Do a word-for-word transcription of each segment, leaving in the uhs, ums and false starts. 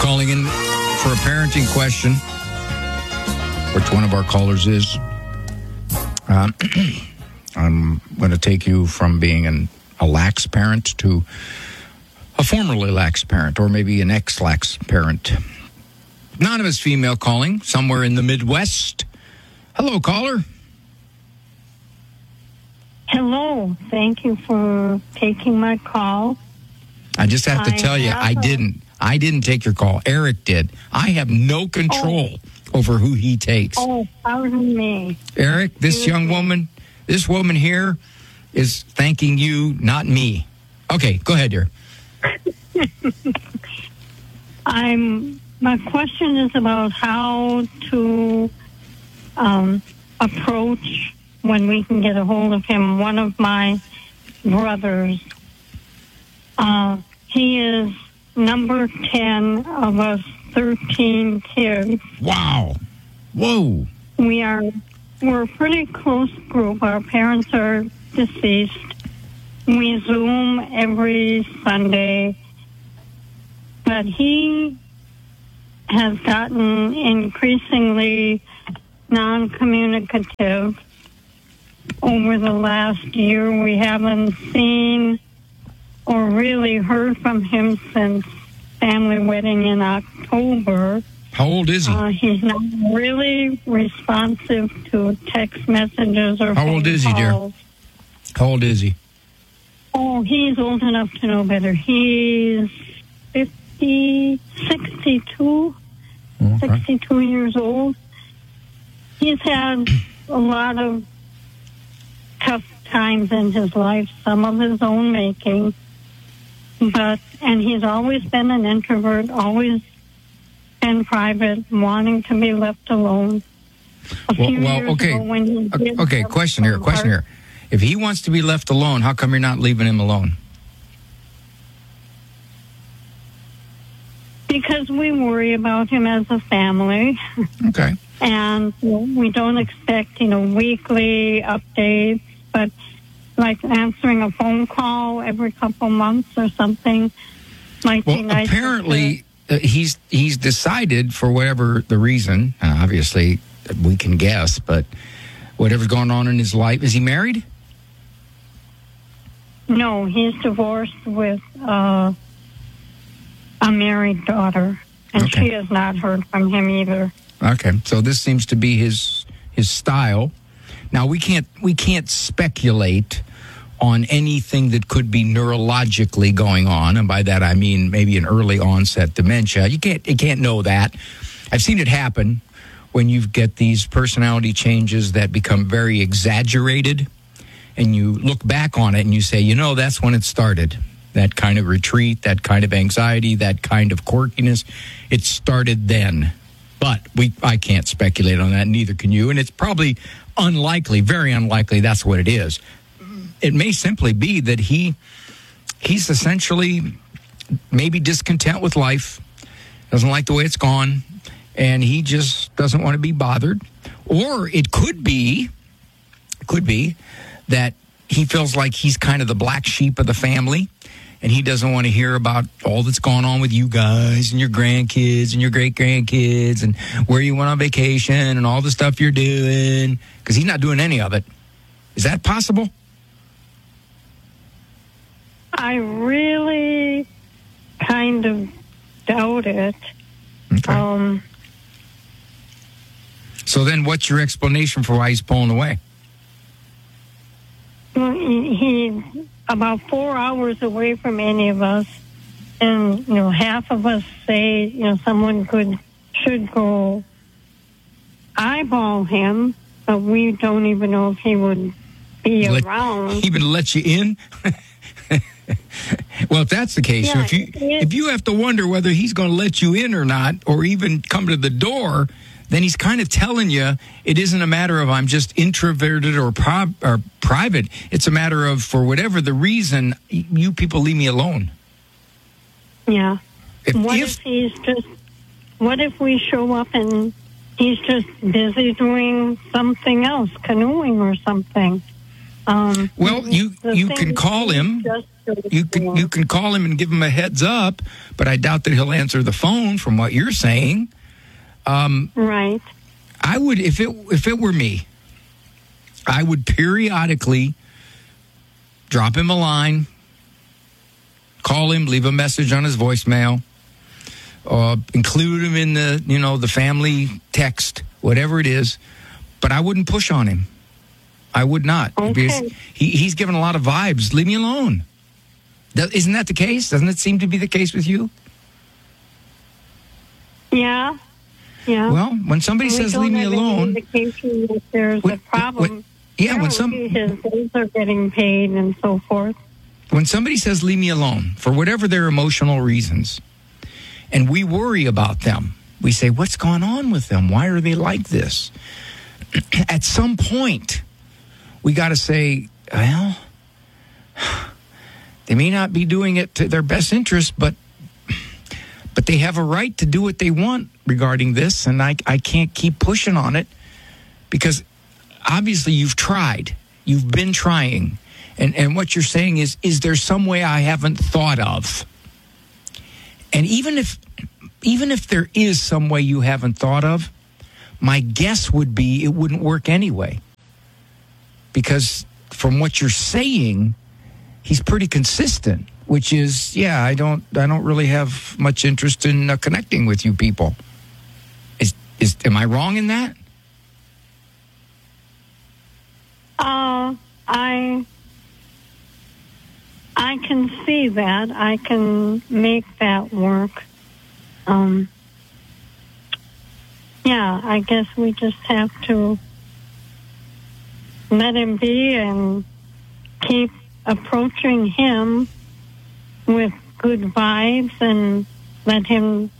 calling in for a parenting question, which one of our callers is. Um, I'm going to take you from being an, a lax parent to a formerly lax parent, or maybe an ex-lax parent. Anonymous female calling, somewhere in the Midwest. Hello, caller. Hello. Thank you for taking my call. I just have to I tell you, I a- didn't. I didn't take your call. Eric did. I have no control oh. over who he takes. Oh, pardon me. Eric, this young woman, this woman here is thanking you, not me. Okay, go ahead, dear. I'm. My question is about how to um, approach when we can get a hold of him. One of my brothers, uh, he is number ten of us thirteen kids. Wow. Whoa. We are, we're a pretty close group. Our parents are deceased. We Zoom every Sunday. But he has gotten increasingly non-communicative over the last year. We haven't seen or really heard from him since family wedding in October. How old is he? Uh, he's not really responsive to text messages or How phone old is he, dear? calls. How old is he? Oh, he's old enough to know better. He's fifty, sixty-two, Okay. sixty-two years old. He's had a lot of tough times in his life, some of his own making. But, and he's always been an introvert, always been private, wanting to be left alone. A Well, few well years okay. ago when he Okay, did okay, have question here, some question heart- here. If he wants to be left alone, how come you're not leaving him alone? Because we worry about him as a family. Okay. And we don't expect, you know, weekly updates, but like answering a phone call every couple months or something might Well, be nice. apparently, uh, he's he's decided, for whatever the reason, uh, obviously we can guess, but whatever's going on in his life, is he married? No, he's divorced with uh, a married daughter, and Okay. she has not heard from him either. Okay, so this seems to be his his style. Now we can't we can't speculate on anything that could be neurologically going on, and by that I mean maybe an early onset dementia. You can't you can't know that. I've seen it happen when you get these personality changes that become very exaggerated, and you look back on it and you say, you know, that's when it started. That kind of retreat, that kind of anxiety, that kind of quirkiness, it started then. But we, I can't speculate on that, neither can you. And it's probably unlikely, very unlikely that's what it is. It may simply be that he he's essentially maybe discontent with life, doesn't like the way it's gone, and he just doesn't want to be bothered. Or it could be, could be that he feels like he's kind of the black sheep of the family, and he doesn't want to hear about all that's going on with you guys and your grandkids and your great-grandkids and where you went on vacation and all the stuff you're doing, because he's not doing any of it. Is that possible? I really kind of doubt it. Okay. Um, So then what's your explanation for why he's pulling away? well, he, he's about four hours away from any of us, and you know, half of us say you know someone could should go eyeball him, but we don't even know if he would be Let- around. Even let you in? Well, if that's the case, Yeah, if you it- if you have to wonder whether he's going to let you in or not, or even come to the door, then he's kind of telling you it isn't a matter of I'm just introverted or, pro- or private. It's a matter of, for whatever the reason, you people leave me alone. Yeah. If, What if- if he's just? What if we show up and he's just busy doing something else, canoeing or something? Um, Well, you the you thing can call him. just- You can you can call him and give him a heads up, but I doubt that he'll answer the phone. From what you're saying, um, Right. I would if it if it were me, I would periodically drop him a line, call him, leave a message on his voicemail, uh, include him in the you know the family text, whatever it is. But I wouldn't push on him. I would not. Okay. Because he, he's given a lot of vibes. Leave me alone. That, isn't that the case? Doesn't it seem to be the case with you? Yeah. Yeah. Well, when somebody We says don't leave me have any alone, indication that there's When- a problem. when- yeah, when some Apparently his bills are getting paid and so forth. when somebody says leave me alone for whatever their emotional reasons, and we worry about them, we say, what's going on with them? Why are they like this? At some point, we got to say, well, they may not be doing it to their best interest, but but they have a right to do what they want regarding this, and I, I can't keep pushing on it because obviously you've tried. You've been trying. And, and what you're saying is, is there some way I haven't thought of? And even if even if there is some way you haven't thought of, my guess would be it wouldn't work anyway. Because from what you're saying, he's pretty consistent, which is, yeah, I don't, I don't really have much interest in uh, connecting with you people. Is, is, am I wrong in that? Uh, I, I can see that. I can make that work. Um, yeah, I guess we just have to let him be and keep approaching him with good vibes and let him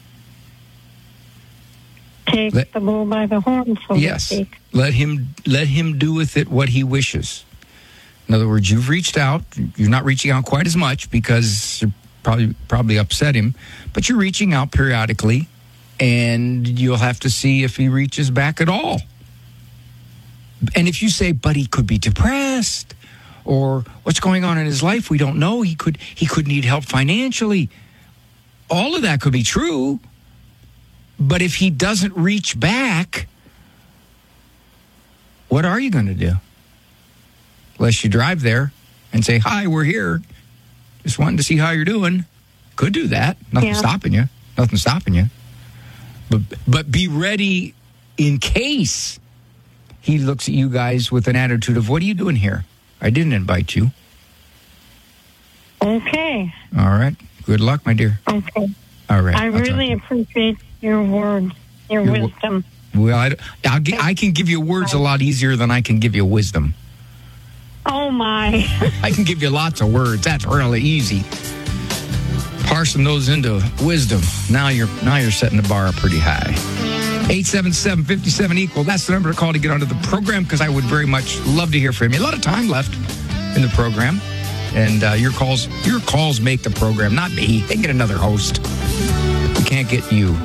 take Let- the bull by the horn, so Yes. to speak. Let him let him do with it what he wishes. In other words, you've reached out. You're not reaching out quite as much because you probably probably upset him, but you're reaching out periodically, and you'll have to see if he reaches back at all. And if you say, but he could be depressed, or what's going on in his life, we don't know. He could he could need help financially. All of that could be true. But if he doesn't reach back, what are you going to do? Unless you drive there and say, hi, we're here. Just wanting to see how you're doing. Could do that. Nothing Yeah. stopping you. Nothing stopping you. But but be ready in case he looks at you guys with an attitude of, what are you doing here? I didn't invite you. Okay. All right. Good luck, my dear. Okay. All right. I I'll talk to really you. appreciate your words, your You're wel- wisdom. Well, I, I'll, gi- I can give you words a lot easier than I can give you wisdom. Oh, my. I can give you lots of words. That's really easy. Parsing those into wisdom. Now you're now you're setting the bar pretty high. eight seven seven, five seven, equal. That's the number to call to get onto the program, because I would very much love to hear from you. A lot of time left in the program. And uh, your calls your calls make the program, not me. They get another host. We can't get you.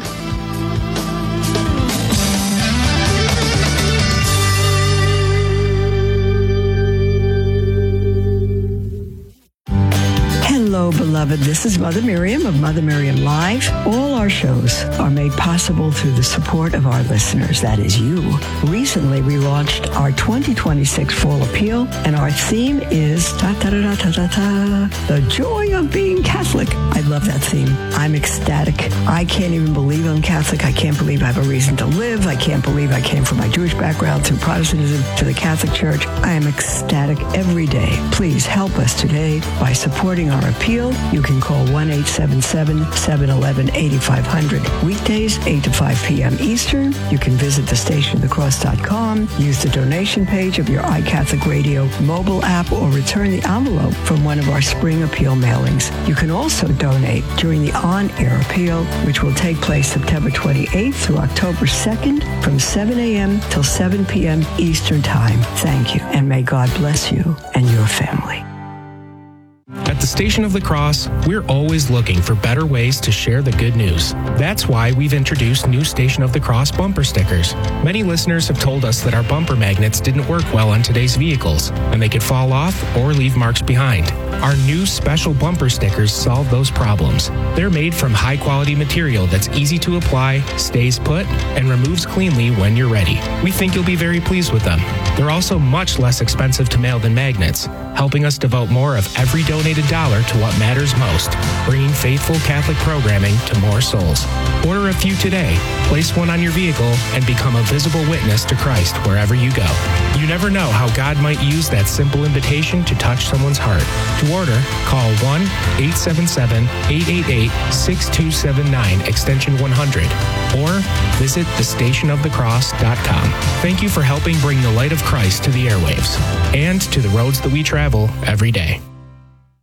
Hello, beloved. This is Mother Miriam of Mother Miriam Live. All our shows are made possible through the support of our listeners. That is you. Recently, we launched our twenty twenty-six Fall Appeal, and our theme is da da da da da da the joy of being Catholic. I love that theme. I'm ecstatic. I can't even believe I'm Catholic. I can't believe I have a reason to live. I can't believe I came from my Jewish background through Protestantism to the Catholic Church. I am ecstatic every day. Please help us today by supporting our appeal. You can call one eight seven seven, seven one one, eight five zero zero. Weekdays, eight to five p.m. Eastern. You can visit the station of the cross dot com, use the donation page of your iCatholic Radio mobile app, or return the envelope from one of our spring appeal mailings. You can also donate during the on-air appeal, which will take place September twenty-eighth through October second from seven a.m. till seven p.m. Eastern Time. Thank you, and may God bless you and your family. At the Station of the Cross, we're always looking for better ways to share the good news. That's why we've introduced new Station of the Cross bumper stickers. Many listeners have told us that our bumper magnets didn't work well on today's vehicles, and they could fall off or leave marks behind. Our new special bumper stickers solve those problems. They're made from high-quality material that's easy to apply, stays put, and removes cleanly when you're ready. We think you'll be very pleased with them. They're also much less expensive to mail than magnets, helping us devote more of every donated dollar to what matters most, bringing faithful Catholic programming to more souls. Order a few today, place one on your vehicle, and become a visible witness to Christ wherever you go. You never know how God might use that simple invitation to touch someone's heart. To order, call one eight seven seven, eight eight eight, six two seven nine, extension one hundred, or visit the station of the cross dot com. Thank you for helping bring the light of Christ to the airwaves and to the roads that we travel every day.